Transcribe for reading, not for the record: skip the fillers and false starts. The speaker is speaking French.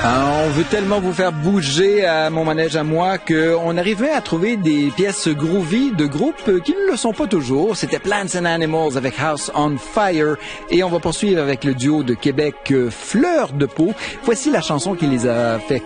On veut tellement vous faire bouger à mon manège à moi qu'on arrivait à trouver des pièces groovy de groupes qui ne le sont pas toujours. C'était Plants and Animals avec House on Fire et on va poursuivre avec le duo de Québec Fleur de Peau. Voici la chanson qui les a fait